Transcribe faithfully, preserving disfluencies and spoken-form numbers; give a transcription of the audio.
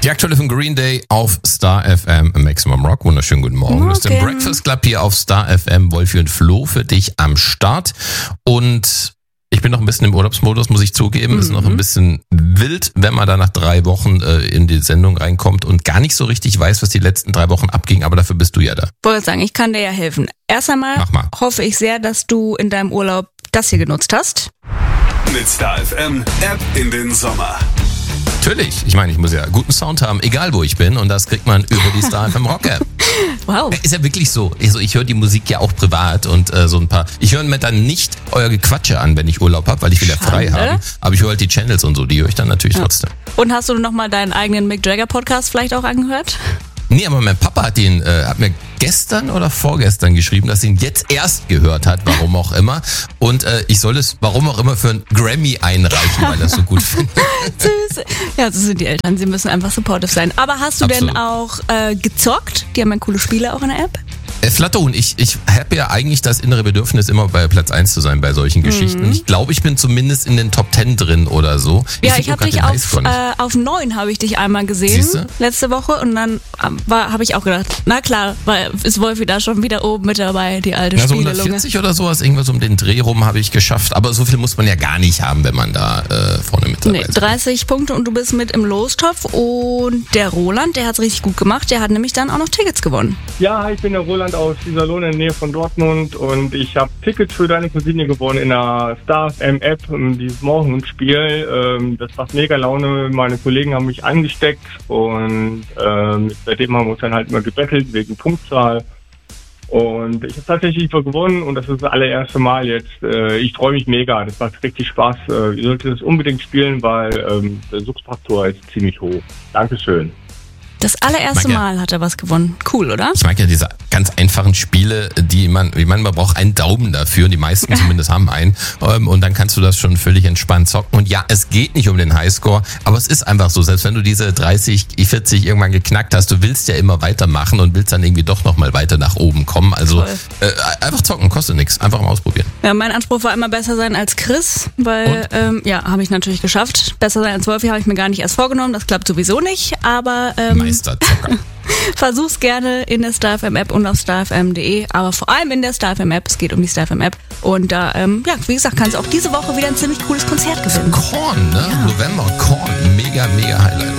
Die aktuelle von Green Day auf Star F M Maximum Rock. Wunderschönen guten Morgen. Du bist im Breakfast Club hier auf Star F M. Wolfi und Flo für dich am Start. Und ich bin noch ein bisschen im Urlaubsmodus, muss ich zugeben. Mhm. Ist noch ein bisschen wild, wenn man da nach drei Wochen äh, in die Sendung reinkommt und gar nicht so richtig weiß, was die letzten drei Wochen abging. Aber dafür bist du ja da. Ich wollte sagen, ich kann dir ja helfen. Erst einmal hoffe ich sehr, dass du in deinem Urlaub das hier genutzt hast. Mit Star F M App in den Sommer. Natürlich. Ich meine, ich muss ja guten Sound haben, egal wo ich bin. Und das kriegt man über die Star F M Rock App. Wow. Ist ja wirklich so. Also ich höre die Musik ja auch privat und äh, so ein paar. Ich höre mir dann nicht euer Gequatsche an, wenn ich Urlaub habe, weil ich will ja frei haben. Aber ich höre halt die Channels und so, die höre ich dann natürlich ja. trotzdem. Und hast du nochmal deinen eigenen Mick Jagger Podcast vielleicht auch angehört? Nee, aber mein Papa hat ihn, äh, hat mir gestern oder vorgestern geschrieben, dass ihn jetzt erst gehört hat, warum auch immer. Und äh, ich soll es, warum auch immer, für einen Grammy einreichen, weil er es so gut findet. Süß. Ja, so sind die Eltern. Sie müssen einfach supportive sein. Aber hast du Absolut. denn auch äh, gezockt? Die haben ja coole Spiele auch in der App. Äh, Flattern, ich, ich habe ja eigentlich das innere Bedürfnis, immer bei Platz eins zu sein bei solchen Geschichten. Mhm. Ich glaube, ich bin zumindest in den Top zehn drin oder so. Ich ja, ich habe dich auf, äh, auf neun habe ich dich einmal gesehen, Siehste? letzte Woche. Und dann habe ich auch gedacht, na klar, weil ist Wolfi da schon wieder oben mit dabei, die alte ja, Spielelunge. So hundertvierzig oder sowas, irgendwas um den Dreh rum habe ich geschafft. Aber so viel muss man ja gar nicht haben, wenn man da äh, vorne mit dabei ist. Nee, dreißig Punkte und du bist mit im Lostopf. Und der Roland, der hat es richtig gut gemacht. Der hat nämlich dann auch noch Tickets gewonnen. Ja, ich bin der Roland aus Iserlohn in der Nähe von Dortmund und ich habe Tickets für deine Cousine gewonnen in der Star F M App, dieses Morgenspiel. Das macht mega Laune. Meine Kollegen haben mich angesteckt und ähm, seitdem haben wir uns dann halt immer gebettelt wegen Punktzahl. Und ich habe tatsächlich gewonnen und das ist das allererste Mal jetzt. Ich freue mich mega, das macht richtig Spaß. Ihr solltet es unbedingt spielen, weil der Suchtfaktor ist ziemlich hoch. Dankeschön. Das allererste ja, Mal hat er was gewonnen. Cool, oder? Ich mag ja diese ganz einfachen Spiele, die man, ich meine, man braucht einen Daumen dafür, und die meisten zumindest haben einen. Und dann kannst du das schon völlig entspannt zocken. Und ja, es geht nicht um den Highscore, aber es ist einfach so, selbst wenn du diese dreißig, vierzig irgendwann geknackt hast, du willst ja immer weitermachen und willst dann irgendwie doch nochmal weiter nach oben kommen. Also äh, einfach zocken, kostet nichts. Einfach mal ausprobieren. Ja, mein Anspruch war immer besser sein als Chris, weil, ähm, ja, habe ich natürlich geschafft. Besser sein als Wolfi habe ich mir gar nicht erst vorgenommen. Das klappt sowieso nicht, aber ähm, Meisterzocker. Versuch's gerne in der Star F M App und auf star f m punkt d e, aber vor allem in der Star F M App. Es geht um die Star F M App. Und da, ähm, ja, wie gesagt, kannst du auch diese Woche wieder ein ziemlich cooles Konzert gewinnen. Korn, ne? Ja. November, Korn. Mega, mega Highlight.